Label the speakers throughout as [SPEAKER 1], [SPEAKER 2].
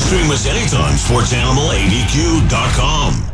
[SPEAKER 1] Stream us anytime, SportsAnimalADQ.com.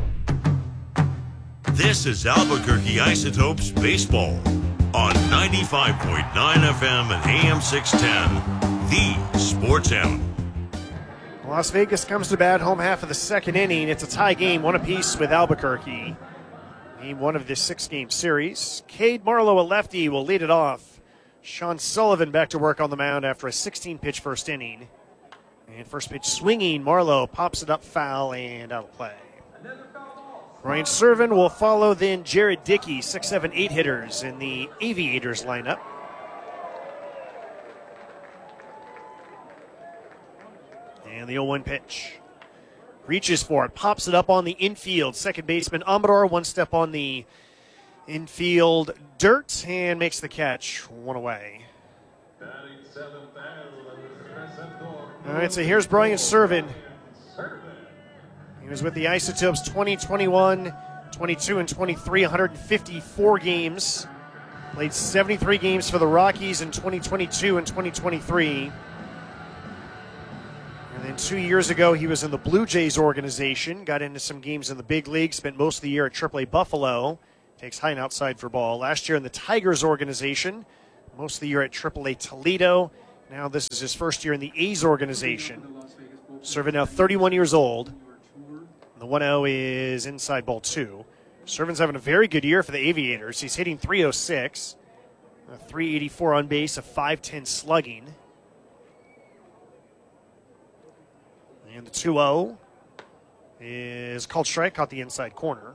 [SPEAKER 1] This is Albuquerque Isotopes Baseball on 95.9 FM and AM 610, the Sports Animal.
[SPEAKER 2] Las Vegas comes to bat, home half of the second inning. It's a tie game, one apiece with Albuquerque. Game one of this six-game series. Cade Marlowe, a lefty, will lead it off. Sean Sullivan back to work on the mound after a 16-pitch first inning. And first pitch swinging, Marlowe pops it up foul and out of play. Ryan Servin will follow then Jared Dickey, 6'7", 8 hitters in the Aviators lineup. And the 0-1 pitch. Reaches for it, pops it up on the infield. Second baseman Amador, one step on the infield dirt, and makes the catch. One away. All right, so here's Brian Servin. He was with the Isotopes 2021, 22, and 23, 154 games. Played 73 games for the Rockies in 2022 and 2023. And then 2 years ago, he was in the Blue Jays organization, got into some games in the big league, spent most of the year at AAA Buffalo, takes high and outside for ball. Last year in the Tigers organization, most of the year at AAA Toledo. Now this is his first year in the A's organization. Servin now 31 years old. The 1-0 is inside ball 2. Servin's having a very good year for the Aviators. He's hitting .306, a .384 on base, a .510 slugging. And the 2-0 is called strike, caught the inside corner.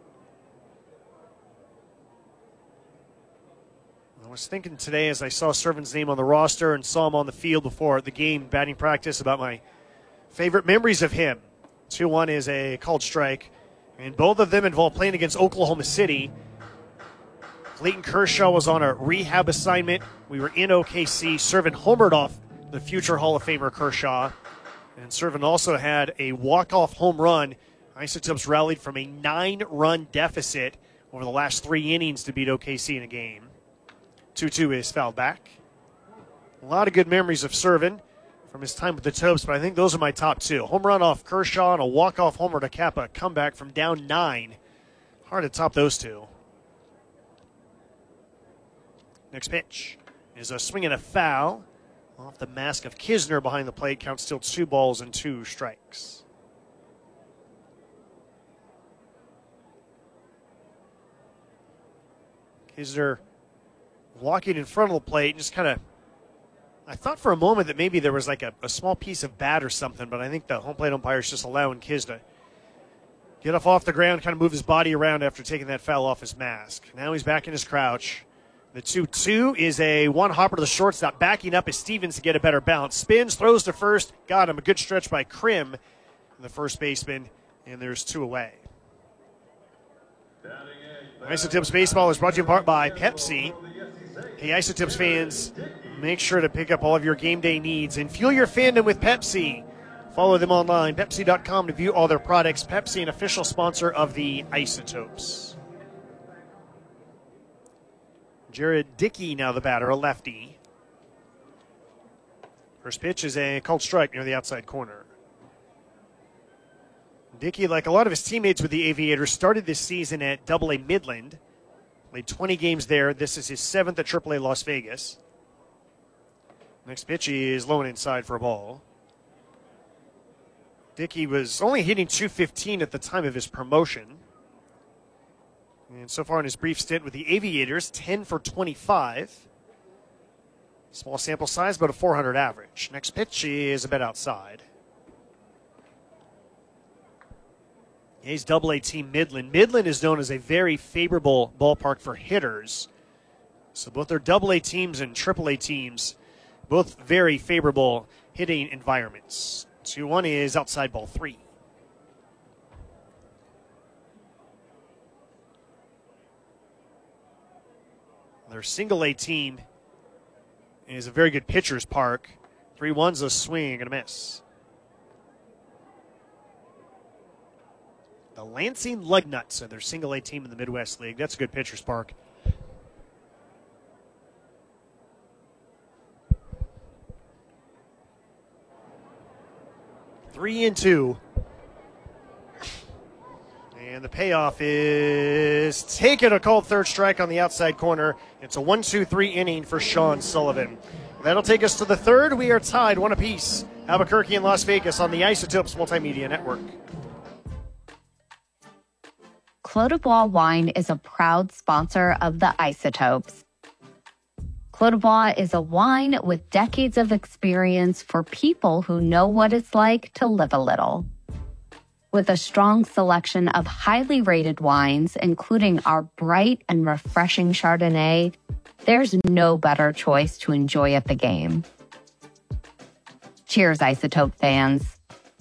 [SPEAKER 2] I was thinking today as I saw Servin's name on the roster and saw him on the field before the game, batting practice, about my favorite memories of him. 2-1 is a called strike, and both of them involve playing against Oklahoma City. Clayton Kershaw was on a rehab assignment. We were in OKC. Servin homered off the future Hall of Famer Kershaw, and Servin also had a walk-off home run. Isotopes rallied from a 9-run deficit over the last 3 innings to beat OKC in a game. 2-2 is fouled back. A lot of good memories of Servin from his time with the Topes, but I think those are my top 2. Home run off Kershaw and a walk-off homer to cap a comeback from down 9. Hard to top those 2. Next pitch is a swing and a foul off the mask of Kisner behind the plate. Count still 2 balls and 2 strikes. Kisner walking in front of the plate, just kind of, I thought for a moment that maybe there was like a small piece of bat or something, but I think the home plate umpire is just allowing Kisner get off the ground, kind of move his body around after taking that foul off his mask. Now he's back in his crouch. The 2-2 is a one-hopper to the shortstop, backing up as Stevens to get a better bounce. Spins, throws to first, got him. A good stretch by Krim, the first baseman, and there's 2 away. Isotopes Baseball is brought to you in part by Pepsi. Hey, Isotopes fans, make sure to pick up all of your game day needs and fuel your fandom with Pepsi. Follow them online, Pepsi.com, to view all their products. Pepsi, an official sponsor of the Isotopes. Jared Dickey now the batter, a lefty. First pitch is a called strike near the outside corner. Dickey, like a lot of his teammates with the Aviators, started this season at Double-A Midland. Played 20 games there. This is his 7th at AAA Las Vegas. Next pitch is low and inside for a ball. Dickey was only hitting .215 at the time of his promotion. And so far in his brief stint with the Aviators, 10 for 25. Small sample size, but a .400 average. Next pitch is a bit outside. He's Double-A team Midland. Midland is known as a very favorable ballpark for hitters. So both their Double-A teams and Triple-A teams, both very favorable hitting environments. 2-1 is outside ball 3. Their Single-A team is a very good pitcher's park. 3-1's a swing and a miss. The Lansing Lugnuts are their Single-A team in the Midwest League. That's a good pitcher's park. 3-2. And the payoff is taken, a called third strike on the outside corner. It's a 1-2-3 inning for Sean Sullivan. That'll take us to the third. We are tied 1 apiece. Albuquerque and Las Vegas on the Isotopes Multimedia Network.
[SPEAKER 3] Clos du Bois Wine is a proud sponsor of the Isotopes. Clos du Bois is a wine with decades of experience for people who know what it's like to live a little. With a strong selection of highly rated wines, including our bright and refreshing Chardonnay, there's no better choice to enjoy at the game. Cheers, Isotope fans.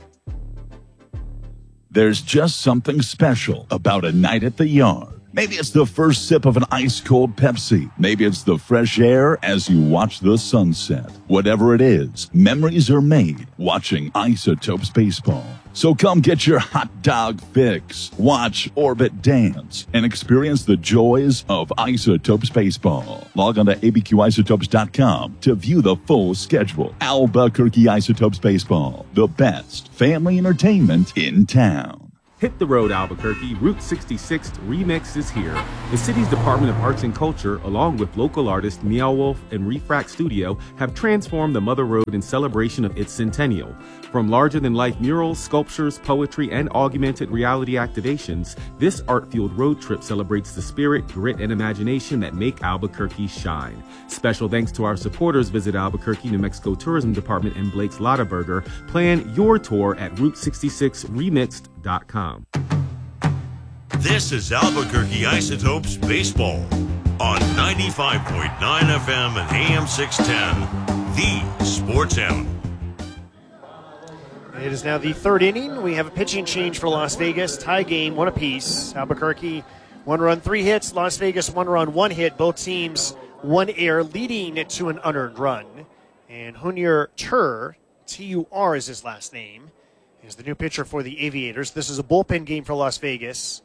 [SPEAKER 4] There's just something special about a night at the yard. Maybe it's the first sip of an ice-cold Pepsi. Maybe it's the fresh air as you watch the sunset. Whatever it is, memories are made watching Isotopes baseball. So come get your hot dog fix, watch Orbit dance, and experience the joys of Isotopes baseball. Log on to abqisotopes.com to view the full schedule. Albuquerque Isotopes baseball, the best family entertainment in town.
[SPEAKER 5] Hit the road, Albuquerque. Route 66 Remix is here. The city's Department of Arts and Culture, along with local artists Meow Wolf and Refract Studio, have transformed the Mother Road in celebration of its centennial. From larger-than-life murals, sculptures, poetry, and augmented reality activations, this art-fueled road trip celebrates the spirit, grit, and imagination that make Albuquerque shine. Special thanks to our supporters. Visit Albuquerque, New Mexico Tourism Department and Blake's Lotta Burger. Plan your tour at Route66remixed.com.
[SPEAKER 1] This is Albuquerque Isotopes Baseball on 95.9 FM and AM 610, the Sports Animal.
[SPEAKER 2] It is now the third inning. We have a pitching change for Las Vegas. Tie game, 1 apiece. Albuquerque, 1 run, 3 hits. Las Vegas, 1 run, 1 hit. Both teams, 1 error, leading to an unearned run. And Hunir Tur, T-U-R is his last name, is the new pitcher for the Aviators. This is a bullpen game for Las Vegas.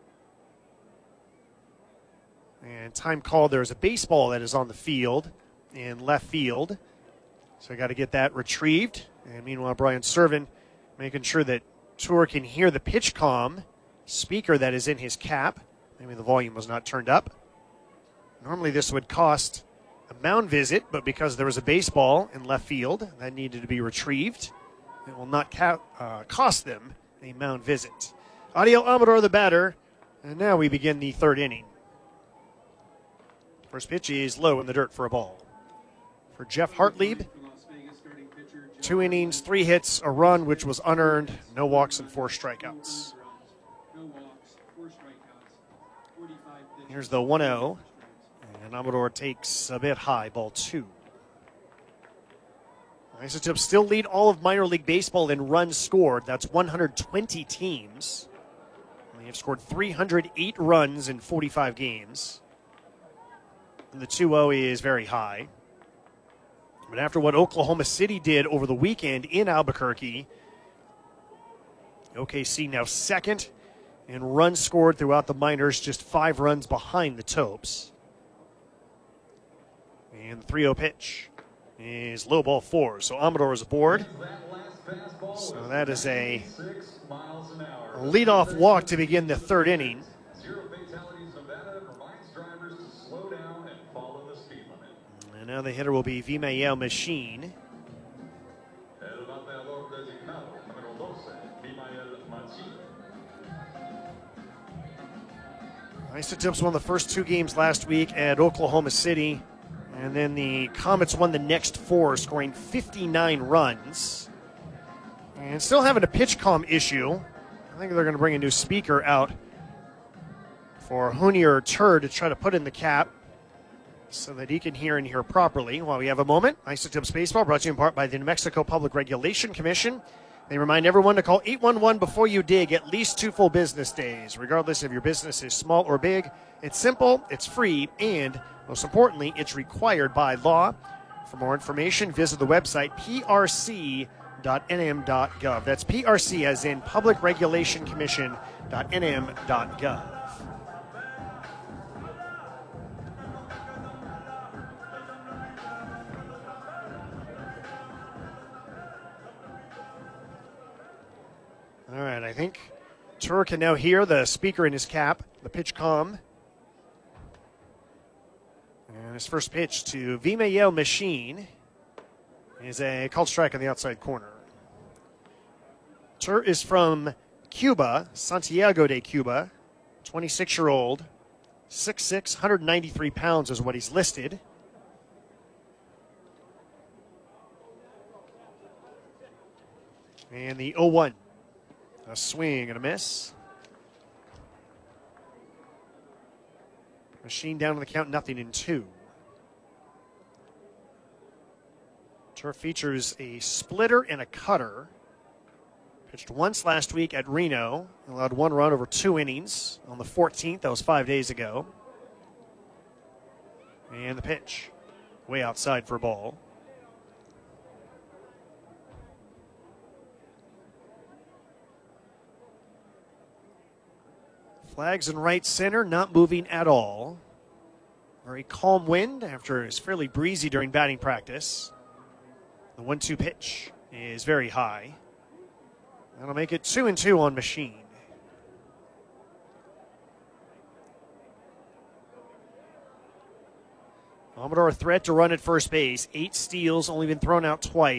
[SPEAKER 2] And time called. There's a baseball that is on the field in left field. So I got to get that retrieved. And meanwhile, Brian Servin making sure that Tour can hear the PitchCom speaker that is in his cap. Maybe the volume was not turned up. Normally this would cost a mound visit, but because there was a baseball in left field that needed to be retrieved, it will not cost them a mound visit. Audio Amador, the batter, and now we begin the third inning. First pitch is low in the dirt for a ball. For Jeff Hartlieb, 2 innings, 3 hits, a run, which was unearned, no walks and 4 strikeouts. Here's the 1-0, and Amador takes a bit high, ball 2. Isotopes still lead all of minor league baseball in runs scored. That's 120 teams. They have scored 308 runs in 45 games. And the 2-0 is very high. But after what Oklahoma City did over the weekend in Albuquerque, OKC now second in runs scored throughout the minors, just 5 runs behind the Topes. And the 3-0 pitch is low, ball 4. So Amador is aboard. So that is a leadoff walk to begin the third inning. And now the hitter will be Vimael Machine. Isotopes won the first 2 games last week at Oklahoma City. And then the Comets won the next 4, scoring 59 runs. And still having a PitchCom issue. I think they're going to bring a new speaker out for Hunir Tur to try to put in the cap so that he can hear and hear properly. While we have a moment, Isotopes Baseball brought to you in part by the New Mexico Public Regulation Commission. They remind everyone to call 811 before you dig at least 2 full business days. Regardless if your business is small or big, it's simple, it's free, and most importantly, it's required by law. For more information, visit the website prc.nm.gov. That's PRC as in Public Regulation Commission.nm.gov. All right, I think Tur can now hear the speaker in his cap, the pitch comm. And his first pitch to Vimael Machine is a called strike on the outside corner. Tur is from Cuba, Santiago de Cuba, 26-year-old, 6'6", 193 pounds is what he's listed. And the 0-1, a swing and a miss. Machine down on the count, 0-2. Tur features a splitter and a cutter. Pitched once last week at Reno. Allowed 1 run over 2 innings on the 14th. That was 5 days ago. And the pitch. Way outside for a ball. Flags in right center, not moving at all. Very calm wind after it's fairly breezy during batting practice. The 1-2 pitch is very high. That'll make it 2-2 on Machine. Amador a threat to run at first base. 8 steals, only been thrown out twice.